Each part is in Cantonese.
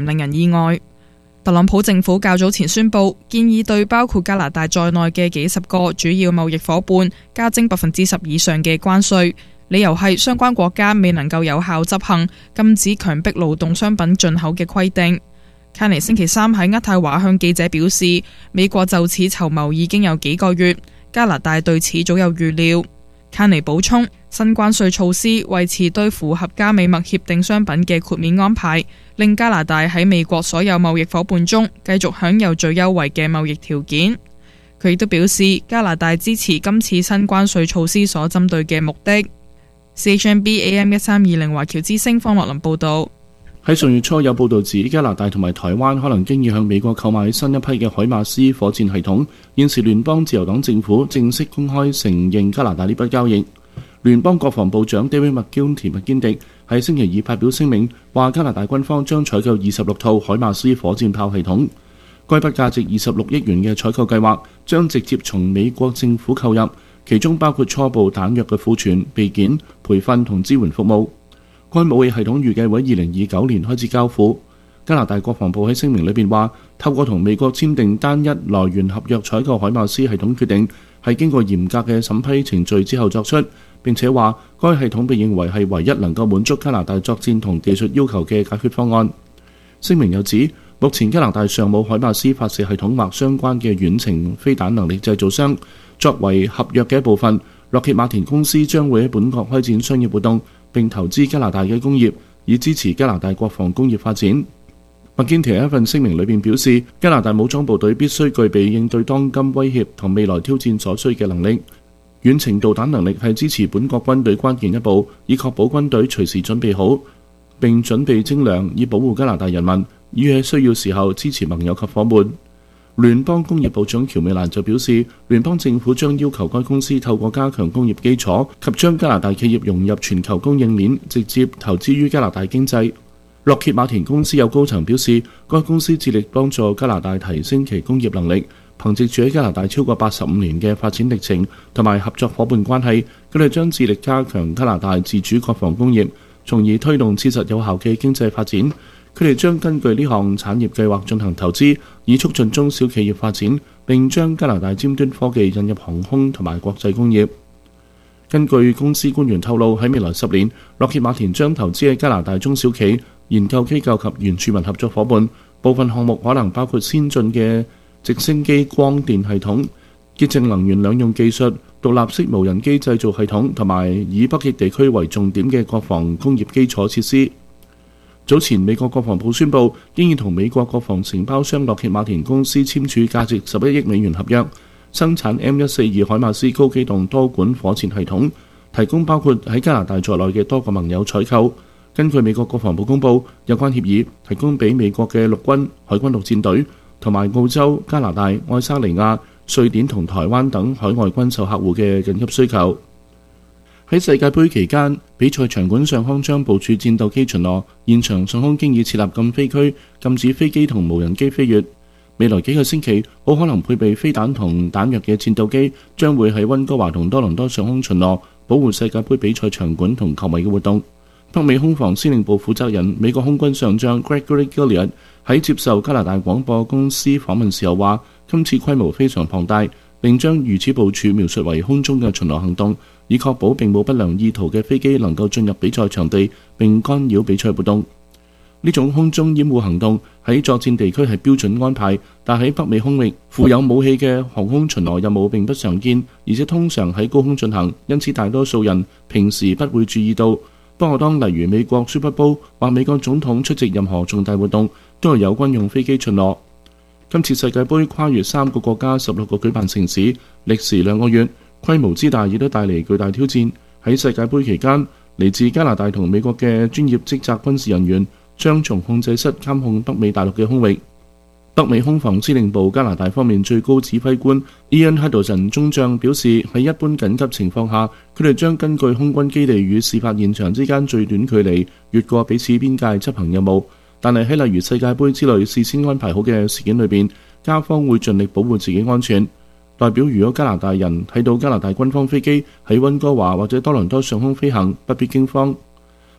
令人意外。特朗普政府較早前宣布，建議對包括加拿大在內嘅幾十個主要貿易夥伴加徵10%以上嘅關稅，理由係相關國家未能夠有效執行禁止強迫勞動商品進口嘅規定。卡尼星期三喺渥太華向記者表示，美國就此籌謀已經有幾個月，加拿大對此早有預料。卡尼補充，新關稅措施維持對符合加美墨協定商品嘅豁免安排，令加拿大喺美國所有貿易夥伴中繼續享有最優惠嘅貿易條件。佢亦都表示，加拿大支持今次新關稅措施所針對嘅目的。CHMB AM1320 華僑之聲方樂林報導。 喺上月初有報導指，加拿大同埋台灣可能經已向美國購買新一批嘅海馬斯火箭系統。現時聯邦自由黨政府正式公開承認加拿大呢筆交易。聯邦國防部長 David McGuinty 麥堅迪喺星期二發表聲明，話加拿大軍方將採購26套海馬斯火箭炮系統。該筆價值26億元嘅採購計劃將直接從美國政府購入，其中包括初步彈藥嘅庫存、備件、培訓同支援服務。該武器系統預計喺2029年開始交付。加拿大國防部喺聲明裏邊話，透過同美國簽訂單一來源合約採購海馬斯系統決定，係經過嚴格嘅審批程序之後作出，並且話該系統被認為係唯一能夠滿足加拿大作戰同技術要求嘅解決方案。聲明又指，目前加拿大尚冇海馬斯發射系統或相關嘅遠程飛彈能力製造商。作為合約嘅一部分，洛歇馬田公司將會喺本國開展商業活動，並投資加拿大嘅工業，以支持加拿大國防工業發展。麥堅提喺一份聲明裏邊表示，加拿大武裝部隊必須具備應對當今威脅同未來挑戰所需嘅能力。遠程導彈能力係支持本國軍隊關鍵一步，以確保軍隊隨時準備好，並準備精良，以保護加拿大人民，以喺需要時候支持盟友及夥伴。聯邦工業部長喬美蘭就表示，聯邦政府將要求該公司透過加強工業基礎及將加拿大企業融入全球供應鏈，直接投資於加拿大經濟。洛歇馬田公司有高層表示，該公司致力幫助加拿大提升其工業能力，憑藉住喺加拿大超過85年嘅發展歷程同埋合作夥伴關係，佢哋將致力加強加拿大自主國防工業，從而推動切實有效嘅經濟發展。佢哋將根據呢項產業計劃進行投資，以促進中小企業發展，並將加拿大尖端科技引入航空同埋國際工業。根據公司官員透露，喺未來10年，洛歇馬田將投資喺加拿大中小企、研究機構及原住民合作夥伴。部分項目可能包括先進嘅直升機光電系統、潔淨能源兩用技術、獨立式無人機製造系統，同埋以北極地區為重點嘅國防工業基礎設施。早前美國國防部宣布，經已同美國國防承包商洛歇馬田公司簽署價值11億美元合約，生產 M142 海馬斯高機動多管火箭系統，提供包括喺加拿大在內嘅多個盟友採購。根據美國國防部公佈，有關協議提供俾美國嘅陸軍、海軍陸戰隊同埋澳洲、加拿大、愛沙尼亞、瑞典同台灣等海外軍售客戶嘅緊急需求。喺世界盃期間，比賽場館上空將部署戰鬥機巡邏，現場上空經已設立禁飛區，禁止飛機同無人機飛越。未來幾個星期，好可能配備飛彈同彈藥嘅戰鬥機將會喺溫哥華同多倫多上空巡邏，保護世界盃比賽場館同球迷嘅活動。北美空防司令部負責人美國空軍上將 Gregory Gilliard 喺接受加拿大廣播公司訪問時候話，今次規模非常龐大，並將如此部署描述為空中嘅巡邏行動，以確保並冇不良意圖嘅飛機能夠進入比賽場地並干擾比賽活動。呢種空中掩護行動喺作戰地區係標準安排，但喺北美空域負有武器嘅航空巡邏任務並不常見，而且通常喺高空進行，因此大多數人平時不會注意到。不過當例如美國 Super Bowl 或美國總統出席任何重大活動，都係有軍用飛機巡邏。今次世界盃跨越3個國家16個舉辦城市，歷時2個月，規模之大亦都帶嚟巨大挑戰。喺世界盃期間，嚟自加拿大同美國嘅專業職責軍事人員將從控制室監控北美大陸嘅空域。北美空防司令部加拿大方面最高指揮官 Ian Haddon 中將表示，喺一般緊急情況下，佢哋將根據空軍基地與事發現場之間最短距離越過彼此邊界執行任務。但係喺例如世界盃之類事先安排好嘅事件裏邊，加方會盡力保護自己安全。代表如果加拿大人睇到加拿大軍方飛機喺溫哥華或者多倫多上空飛行，不必驚慌。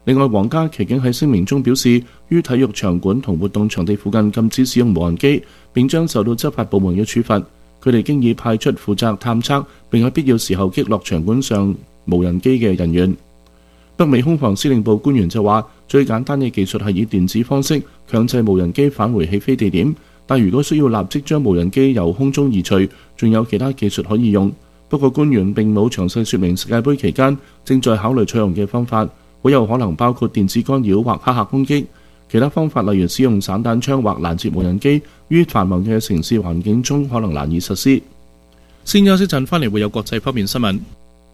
另外，皇家騎警喺聲明中表示，於體育場館同活動場地附近禁止使用無人機，並將受到執法部門嘅處罰。佢哋經已派出負責探測並喺必要時候擊落場館上無人機嘅人員。北美空防司令部官員就話，最簡單嘅技術係以電子方式強制無人機返回起飛地點，但如果需要立即將無人機由空中移除，仲有其他技術可以用。不過官員並冇詳細說明世界盃期間正在考慮採用嘅方法，好有可能包括電子干擾或黑客攻擊。其他方法例如使用散彈槍或攔截無人機，於繁忙嘅城市環境中可能難以實施。先休息陣，翻嚟會有國際方面新聞。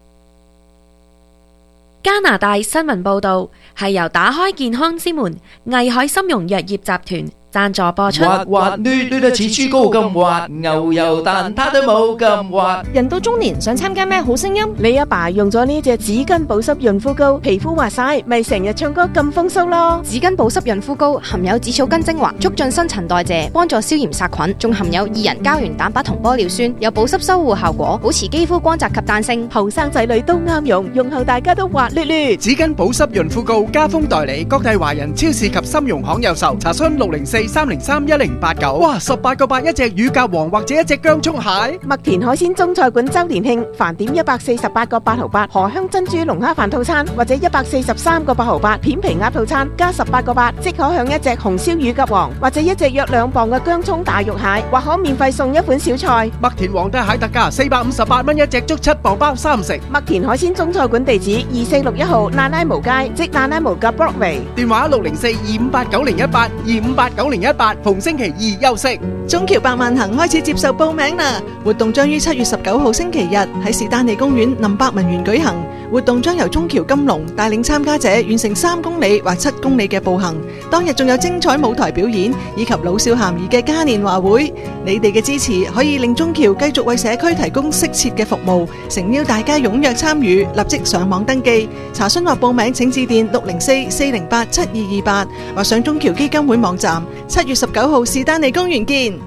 加拿大新聞報導係由打開健康之門藝海參茸藥業集團贊助播出。 滑滑捋捋得似豬膏咁滑，牛油蛋撻都冇咁滑。 人到中年想參加咩好聲音？你阿爸用咗呢隻紙巾保濕潤膚膏，皮膚滑晒，咪成日唱歌咁風騷咯。 紙巾保濕潤膚膏含有紫草根精華，促進新陳代謝，幫助消炎殺菌，仲含有2人膠原蛋白同玻尿酸，有保濕修護效果，保持肌膚光澤及彈性。 後生仔女都啱用，用後大家都滑捋捋。 紙巾保濕潤膚膏加封代理，各大華人超市及參茸行有售。查詢604-303-1089。哇，18個8一隻乳鴿王或者一隻薑蔥蟹。 麥田海鮮中菜館周年慶，飯點148個8毫8，荷香珍珠龍蝦飯套餐，或者143個8毫8片皮鴨套餐，加18個8，即可享一隻紅燒乳鴿王，或者一隻約2磅嘅薑蔥大肉蟹，或可免費送一款小菜。 麥田皇帝蟹特價458蚊一隻，足7磅包3食。 麥田海鮮中菜館地址2461號那拉無街，即那拉無嘅 Broadway。 電話604-258-9018 258-9018，逢星期二休息。 中橋百萬行開始接受報名啦！活動將於7月19號星期日喺士丹利公園林百文園舉行。活動將由中橋金龍帶領參加者完成3公里或7公里嘅步行。當日仲有精彩舞台表演以及老少咸宜嘅嘉年華會。你哋嘅支持可以令中橋繼續為社區提供適切嘅服務。誠邀大家踴躍參與，立即上網登記。查詢或報名請致電604-408-7228或上中橋基金會網站。7月19號士丹利公園見。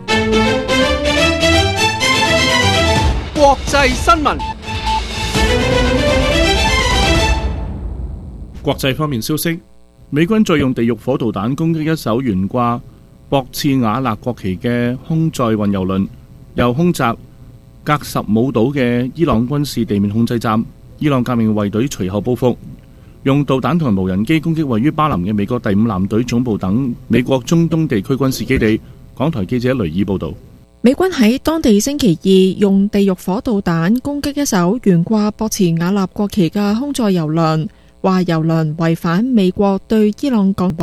國際新聞。 國際方面消息，美軍再用地獄火導彈攻擊一艘懸掛博茨瓦納國旗嘅空載運油輪，又空襲格什姆島嘅伊朗軍事地面控制站。伊朗革命衛隊隨後報復，用導彈同無人機攻擊位於巴林嘅美國第5艦隊總部等美國中東地區軍事基地。港台記者雷爾報道。 美軍喺當地星期2用地獄火導彈攻擊一艘懸掛博茨瓦納國旗嘅空載油輪，話油輪違反美國對伊朗港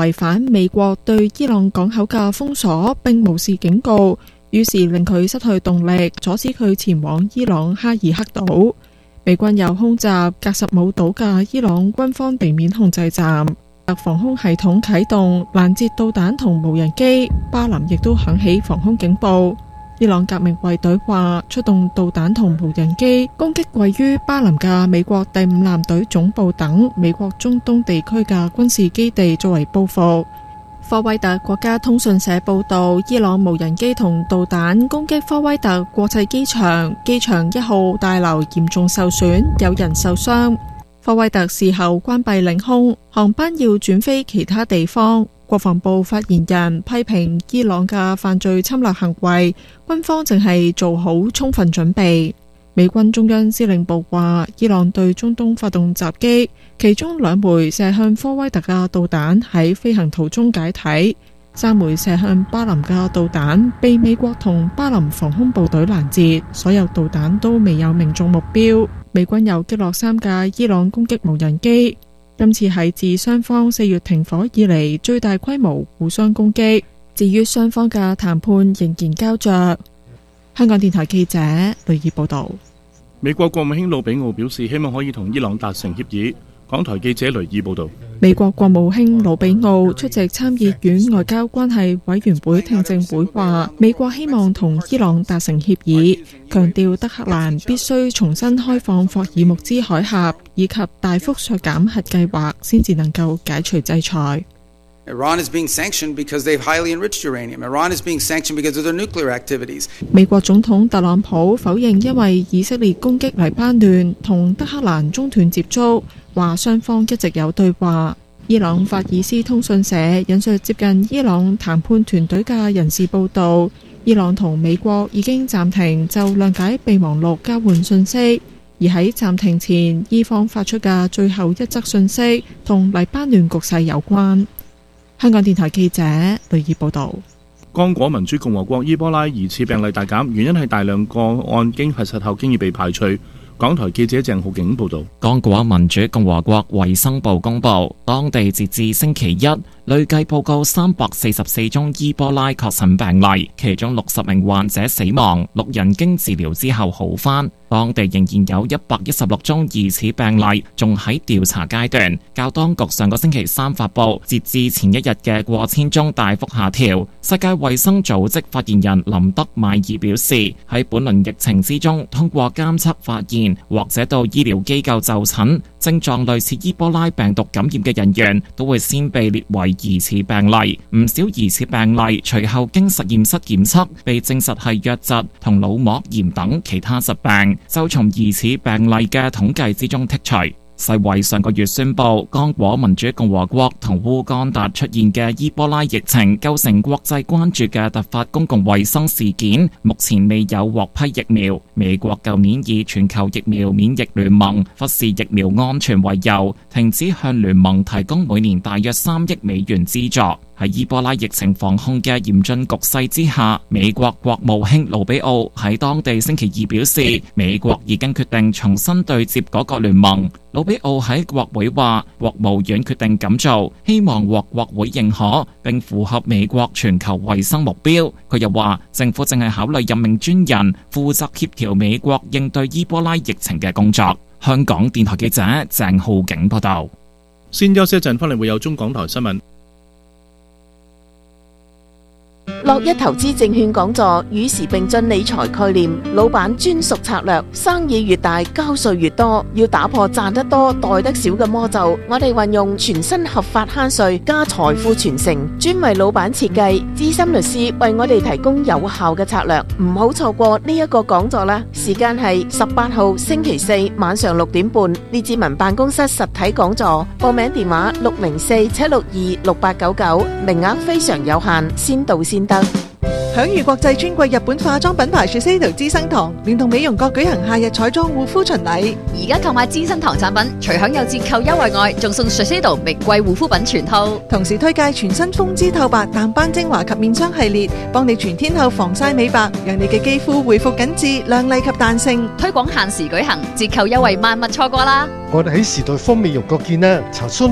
口嘅封鎖，並無視警告，於是令佢失去動力，阻止佢前往伊朗哈爾克島。美軍又空襲格什姆島嘅伊朗軍方地面控制站，防空系統啟動攔截導彈同無人機。巴林亦都響起防空警報。伊朗革命衛隊話出動導彈同無人機攻擊位於巴林嘅美國第5艦隊總部等美國中東地區嘅軍事基地作為報復。科威特國家通訊社報道，伊朗無人機同導彈攻擊科威特國際機場，機場1號大樓嚴重受損，有人受傷。科威特事後關閉領空，航班要轉飛其他地方。國防部發言人批評伊朗嘅犯罪侵略行為，軍方淨係做好充分準備。美軍中央司令部話，伊朗對中東發動襲擊，其中2枚射向科威特嘅導彈喺飛行途中解體，3枚射向巴林嘅導彈被美國同巴林防空部隊攔截，所有導彈都未有命中目標。美軍又擊落3架伊朗攻擊無人機。今次係自雙方4月停火以嚟最大規模互相攻擊。至於雙方嘅談判仍然膠着。香港電台記者雷爾報道。 美國國務卿魯比奧表示，希望可以同伊朗達成協議。港台記者雷爾報道。 美國國務卿魯比奧出席參議院外交關係委員會聽證會話，美國希望同伊朗達成協議，強調德黑蘭必須重新開放霍爾木茲海峽，以及大幅削減核計劃，先至能夠解除制裁。 Iran is being sanctioned because they've highly enriched uranium. Iran is being sanctioned because of their nuclear activities. 美國總統特朗普否認因為以色列攻擊黎巴嫩同德黑蘭中斷接觸，話雙方一直有對話。 伊朗法爾斯通訊社引述接近伊朗談判團隊嘅人士報道，伊朗同美國已經暫停就諒解備忘錄交換信息，而喺暫停前，伊方發出嘅最後一則信息同黎巴嫩局勢有關。香港電台記者雷爾報道。 剛果民主共和國伊波拉疑似病例大減，原因係大量個案經核實後經已被排除。港台記者鄭浩景報道。 剛果民主共和國衛生部公布，當地截至星期一累計報告344宗伊波拉確診病例，其中60名患者死亡，6人經治療之後好返。當地仍然有116宗疑似病例仲喺調查階段，較當局上個星期三發布截至前一日嘅過千宗大幅下調。世界衛生組織發言人林德邁爾表示，喺本輪疫情之中，通過監測發現或者到醫療機構就診，症狀類似伊波拉病毒感染嘅人員都會先被列為疑似病例。唔少疑似病例隨後經實驗室檢測，被證實係瘧疾同腦膜炎等其他疾病，就從疑似病例嘅統計之中剔除。世衛上個月宣布，剛果民主共和國同烏干達出現嘅伊波拉疫情構成國際關注嘅突發公共衛生事件，目前未有獲批疫苗。美國舊年以全球疫苗免疫聯盟忽視疫苗安全為由，停止向聯盟提供每年大約3億美元資助。喺伊波拉疫情防控嘅嚴峻局勢之下，美國國務卿盧比奧喺當地星期二表示，美國已經決定重新對接嗰個聯盟。盧比奧喺國會話，國務院決定咁做，希望獲國會認可，並符合美國全球衛生目標。佢又話，政府正係考慮任命專人負責協調美國應對伊波拉疫情嘅工作。香港電台記者鄭浩景報道。 先休息一陣，翻嚟會有中港台新聞。 樂一投資證券講座與時並進理財概念，老闆專屬策略，生意越大交稅越多，要打破賺得多袋得少嘅魔咒。我哋運用全新合法慳稅加財富傳承，專為老闆設計，資深律師為我哋提供有效嘅策略，唔好錯過呢一個講座啦！時間係18號星期四晚上6點半，列治文辦公室實體講座，報名電話604-762-6899，名額非常有限，先到先得。 享譽國際專櫃日本化妝品牌 Shiseido 資生堂聯同美容閣舉行夏日彩妝護膚巡禮， 而家購買資生堂產品，除享有折扣優惠外，仲送 Shiseido 名貴護膚品全套。 同時推介全新風姿透白淡斑精華及面霜系列，幫你全天候防曬美白，讓你嘅肌膚回復緊緻、亮麗及彈性。 推廣限時舉行，折扣優惠萬勿錯過啦！ 我哋喺時代豐美容閣見啦，查詢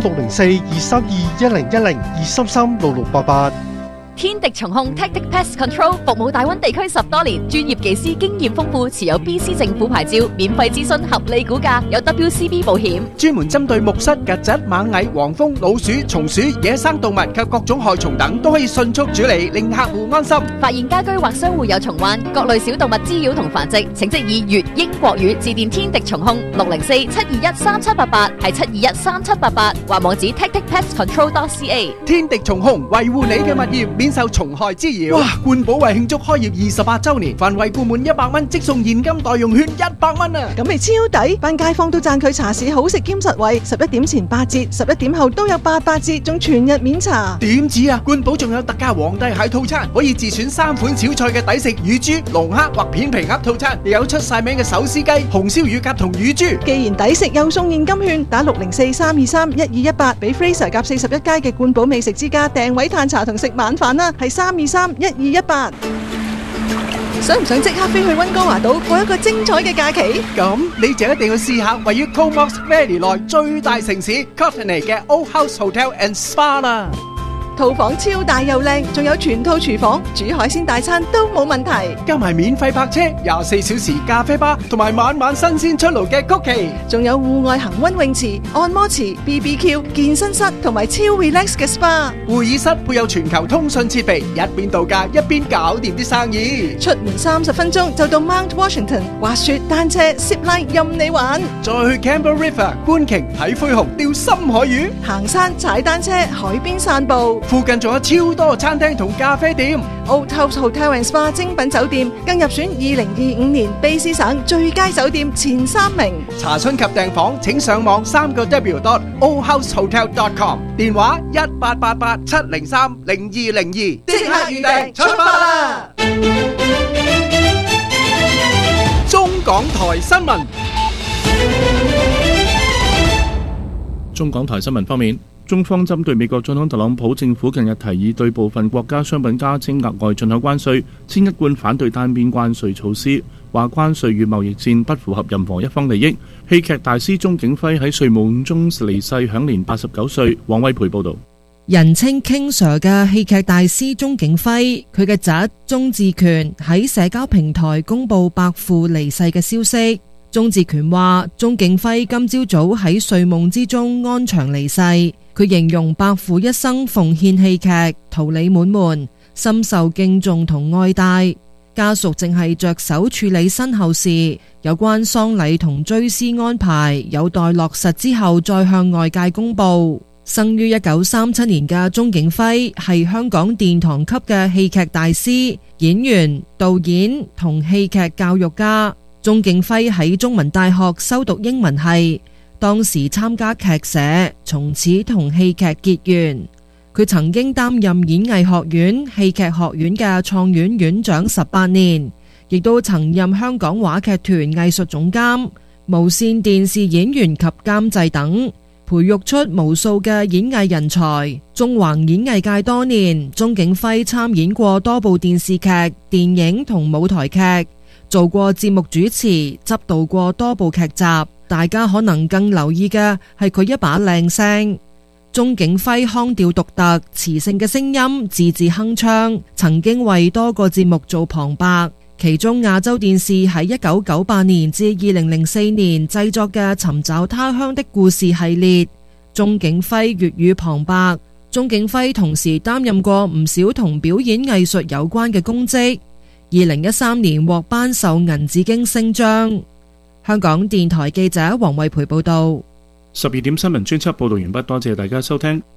604-232-1010-233-6688。 天敵蟲控 Tactic Pest Control 服務大灣地區10多年，專業技師經驗豐富，持有 BC 政府牌照，免費諮詢，合理估價，有 WCB 保險， 專門針對木蝨、曱甴、螞蟻、黃蜂、老鼠、松鼠、野生動物及各種害蟲等，都可以迅速處理，令客戶安心。 發現家居或商戶有蟲患，各類小動物滋擾同繁殖，請即以粵英國語致電天敵蟲控604-721-3788，係721-3788，或網址 tacticpestcontrol.ca。 天敵蟲控維護你嘅物業，免受蟲害滋擾。哇！冠寶為慶祝開業28週年，凡惠顧滿100蚊即送現金代用券100蚊啊！ 咁咪超抵，班街坊都讚佢茶市好食兼實惠，11點前8折，11點後都有88折，仲全日免茶。 點止啊！冠寶仲有特價皇帝蟹套餐，可以自選3款小菜嘅抵食乳豬、龍蝦或片皮鴨套餐，亦有出晒名嘅手撕雞、紅燒乳鴿同乳豬。 既然抵食又送現金券，打604-323-1218俾 Fraser 夾41街嘅冠寶美食之家訂位嘆茶同食晚飯啦，係323-1218。想唔想即刻飛去溫哥華島過一個精彩嘅假期？ 咁你就一定要試下位於 Comox Valley 內最大城市 Courtenay 嘅 Old House Hotel and Spa 啦。 套房超大又靚，仲有全套廚房，煮海鮮大餐都冇問題。 加埋免費泊車、24小時咖啡吧，同埋晚晚新鮮出爐嘅曲奇， 仲有戶外恒溫泳池、按摩池、BBQ、健身室同埋超 relax 嘅 SPA。 會議室配有全球通訊設備，一邊度假一邊搞掂啲生意。 出門30分鐘就到 Mount Washington， 滑雪、單車、zip line 任你玩。 再去 Campbell River 觀鯨睇灰熊、釣深海魚， 行山、踩單車、海邊散步。 附近仲有超多餐廳同咖啡店。 Old House Hotel and Spa 精品酒店更入選2025年卑詩省最佳酒店前3名。 查詢及訂房請上網3w.oldhousehotel.com， 電話1888-703-0202，即刻預訂出發啦！中港台新聞。 中港台新聞方面，中方針對美國總統特朗普政府近日提議對部分國家商品加徵額外進口關稅，先一貫反對單邊關稅措施，話關稅與貿易戰不符合任何一方利益。戲劇大師鐘景輝喺睡夢中離世，享年89歲。王威培報導。 人稱 King Sir 嘅戲劇大師鐘景輝，佢嘅侄鐘志權喺社交平台公布伯父離世嘅消息。鐘志權話：鐘景輝今朝早喺睡夢之中安詳離世。佢形容伯父一生奉獻戲劇，桃李滿門，深受敬重同愛戴。家屬正係着手處理身後事，有關喪禮同追思安排有待落實之後再向外界公布。生於1937年嘅鐘景輝係香港殿堂級嘅戲劇大師、演員、導演同戲劇教育家。鐘景輝喺中文大學修讀英文系，當時參加劇社，從此同戲劇結緣。佢曾經擔任演藝學院戲劇學院嘅創院院長18年，亦都曾任香港話劇團藝術總監、無線電視演員及監製等。培育出無數嘅演藝人才。縱橫演藝界多年，鐘景輝參演過多部電視劇、電影同舞台劇，做過節目主持，執導過多部劇集。大家可能更留意嘅係佢一把靚聲。鐘景輝腔調獨特、磁性嘅聲音，字字鏗鏘，曾經為多個節目做旁白。其中亞洲電視喺1998年至2004年製作嘅《尋找他鄉的故事》系列，鐘景輝粵語旁白。鐘景輝同時擔任過唔少同表演藝術有關嘅公職。2013年獲頒授銀紫荊星章。香港電台記者黃慧培報道。 12點新聞專輯報道完畢，多謝大家收聽。